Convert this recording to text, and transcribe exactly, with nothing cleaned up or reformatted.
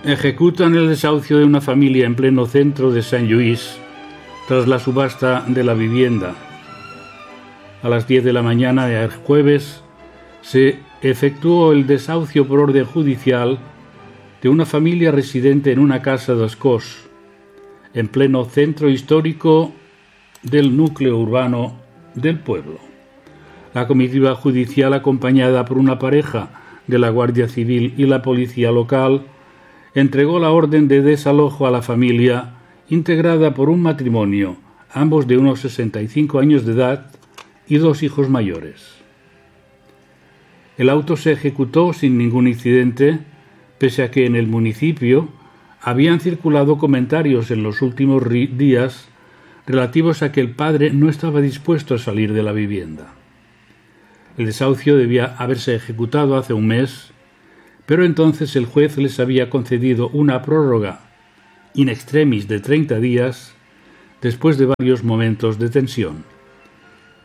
Ejecutan el desahucio de una familia en pleno centro de Saint Louis tras la subasta de la vivienda. A las diez de la mañana del jueves se efectuó el desahucio por orden judicial de una familia residente en una casa de Oscos, en pleno centro histórico del núcleo urbano del pueblo. La comitiva judicial, acompañada por una pareja de la Guardia Civil y la policía local, entregó la orden de desalojo a la familia, integrada por un matrimonio, ambos de unos sesenta y cinco años de edad y dos hijos mayores. El auto se ejecutó sin ningún incidente, pese a que en el municipio habían circulado comentarios en los últimos días relativos a que el padre no estaba dispuesto a salir de la vivienda. El desahucio debía haberse ejecutado hace un mes, pero entonces el juez les había concedido una prórroga in extremis de treinta días después de varios momentos de tensión.